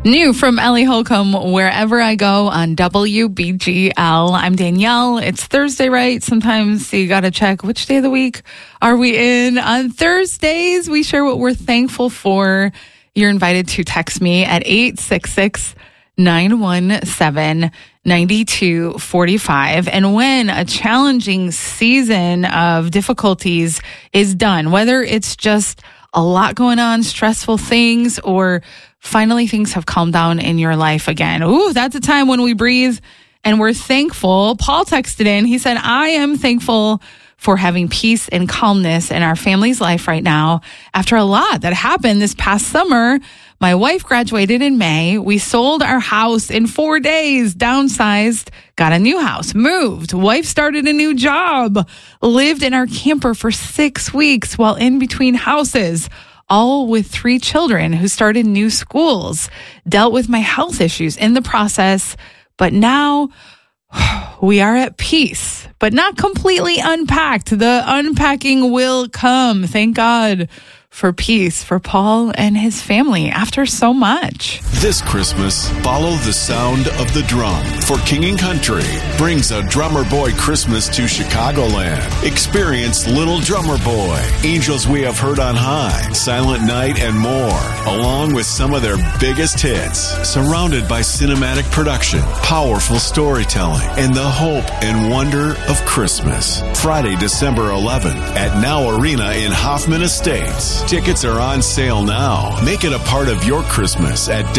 New from Ellie Holcomb, Wherever I Go on WBGL. I'm Danielle. It's Thursday, right? Sometimes you got to check which day of the week are we in. On Thursdays, we share what we're thankful for. You're invited to text me at 866-917-9245. And when a challenging season of difficulties is done, whether it's just a lot going on, stressful things, or finally things have calmed down in your life again. Ooh, that's a time when we breathe and we're thankful. Paul texted in. He said, I am thankful for having peace and calmness in our family's life right now. After a lot that happened this past summer, my wife graduated in May. We sold our house in 4 days, downsized, got a new house, moved. Wife started a new job, lived in our camper for 6 weeks while in between houses, all with 3 children who started new schools, dealt with my health issues in the process. But now we are at peace, but not completely unpacked. The unpacking will come. Thank God for peace for Paul and his family after so much. This Christmas, follow the sound of the drum, for King & Country brings a Drummer Boy Christmas to Chicagoland. Experience Little Drummer Boy, Angels We Have Heard on High, Silent Night, and more, along with some of their biggest hits, surrounded by cinematic production, powerful storytelling, and the hope and wonder of Christmas. Friday, December 11th at Now Arena in Hoffman Estates. Tickets are on sale now. Make it a part of your Christmas at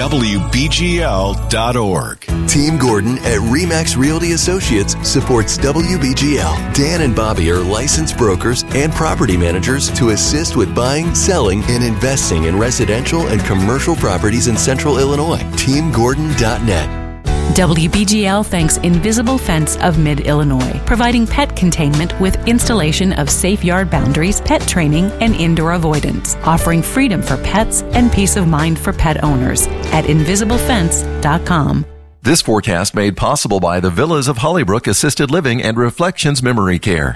WBGL.org. Team Gordon at RE/MAX Realty Associates supports WBGL. Dan and Bobby are licensed brokers and property managers to assist with buying, selling, and investing in residential and commercial properties in Central Illinois. TeamGordon.net. WBGL thanks Invisible Fence of Mid-Illinois, providing pet containment with installation of safe yard boundaries, pet training, and indoor avoidance, offering freedom for pets and peace of mind for pet owners at invisiblefence.com. This forecast made possible by the Villas of Hollybrook Assisted Living and Reflections Memory Care.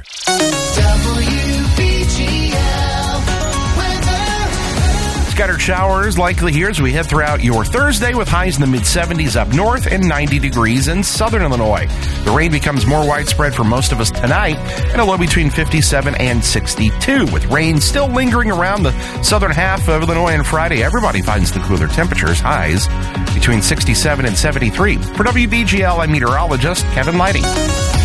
Scattered showers likely here as we head throughout your Thursday with highs in the mid-70s up north and 90 degrees in southern Illinois. The rain becomes more widespread for most of us tonight and a low between 57 and 62 with rain still lingering around the southern half of Illinois on Friday. Everybody finds the cooler temperatures, highs between 67 and 73. For WBGL, I'm meteorologist Kevin Lighting.